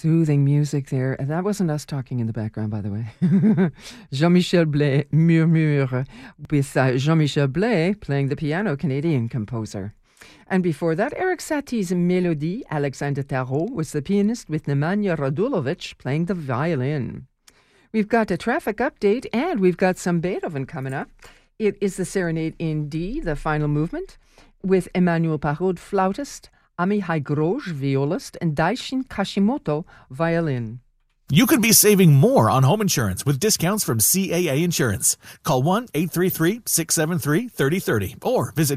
soothing music there. And that wasn't us talking in the background, by the way. Jean-Michel Blais, Murmure, with Jean-Michel Blais playing the piano, Canadian composer. And before that, Eric Satie's Mélodie, Alexander Tarot was the pianist with Nemanja Radulovic playing the violin. We've got a traffic update, and we've got some Beethoven coming up. It is the Serenade in D, the final movement, with Emmanuel Parod, flautist, Amihai Groj, violist, and Daishin Kashimoto, violin. You could be saving more on home insurance with discounts from CAA Insurance. Call 1-833-673-3030 or visit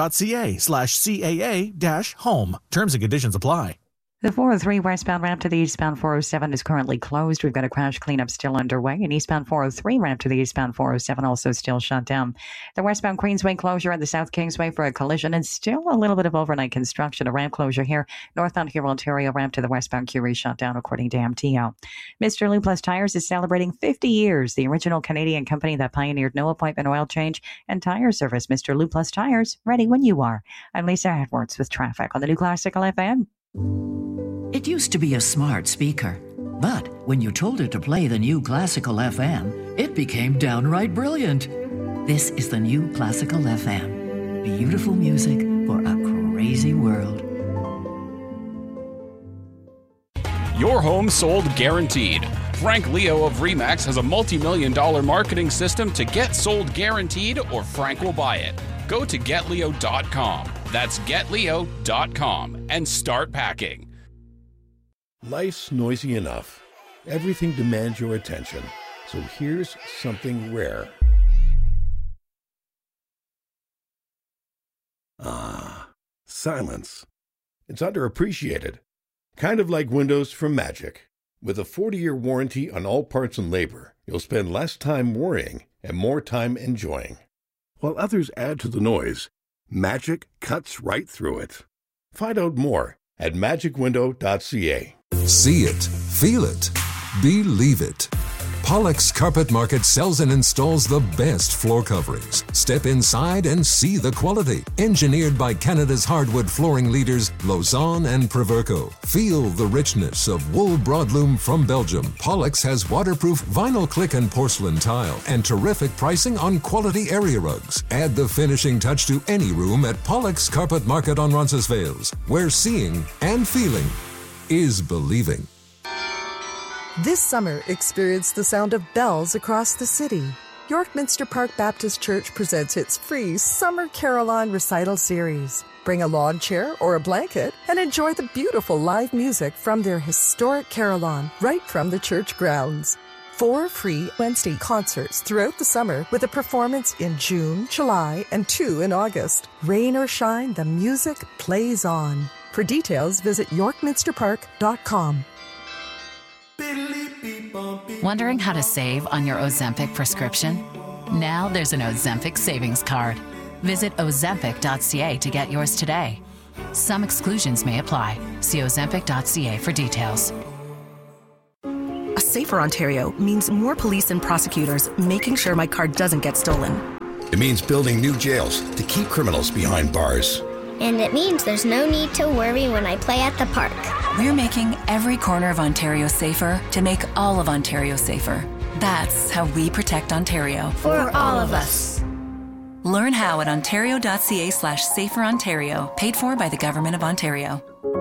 carp.ca/CAA-home. Terms and conditions apply. The 403 westbound ramp to the eastbound 407 is currently closed. We've got a crash cleanup still underway. And eastbound 403 ramp to the eastbound 407 also still shut down. The westbound Queensway closure at the South Kingsway for a collision, and still a little bit of overnight construction. A ramp closure here. Northbound Huron Ontario ramp to the westbound Curie shut down, according to MTO. Mr. Lou Plus Tires is celebrating 50 years. The original Canadian company that pioneered no appointment oil change and tire service. Mr. Lou Plus Tires, ready when you are. I'm Lisa Edwards with traffic on the New Classical FM. It used to be a smart speaker, but when you told it to play the New Classical FM, it became downright brilliant. This is the New Classical FM. Beautiful music for a crazy world. Your home sold guaranteed. Frank Leo of RE/MAX has a multi-million-dollar marketing system to get sold guaranteed, or Frank will buy it. Go to GetLeo.com. That's GetLeo.com and start packing. Life's noisy enough. Everything demands your attention. So here's something rare. Silence. It's underappreciated. Kind of like windows from Magic. With a 40-year warranty on all parts and labor, you'll spend less time worrying and more time enjoying. While others add to the noise, Magic cuts right through it. Find out more at magicwindow.ca. See it, feel it, believe it. Pollock's Carpet Market sells and installs the best floor coverings. Step inside and see the quality. Engineered by Canada's hardwood flooring leaders, Lausanne and Proverco. Feel the richness of wool broadloom from Belgium. Pollock's has waterproof vinyl click and porcelain tile and terrific pricing on quality area rugs. Add the finishing touch to any room at Pollock's Carpet Market on Roncesvalles, where seeing and feeling is believing. This summer, experience the sound of bells across the city. York Minster Park Baptist Church presents its free Summer Carillon Recital Series. Bring a lawn chair or a blanket and enjoy the beautiful live music from their historic carillon right from the church grounds. 4 free Wednesday concerts throughout the summer with a performance in June, July, and 2 in August. Rain or shine, the music plays on. For details, visit yorkminsterpark.com. Wondering how to save on your Ozempic prescription? Now there's an Ozempic savings card. Visit ozempic.ca to get yours today. Some exclusions may apply. See ozempic.ca for details. A safer Ontario means more police and prosecutors making sure my car doesn't get stolen. It means building new jails to keep criminals behind bars. And it means there's no need to worry when I play at the park. We're making every corner of Ontario safer to make all of Ontario safer. That's how we protect Ontario. For all of us. Learn how at ontario.ca/saferontario, paid for by the Government of Ontario.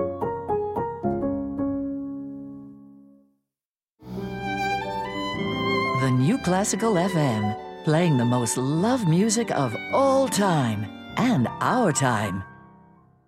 The New Classical FM, playing the most loved music of all time and our time.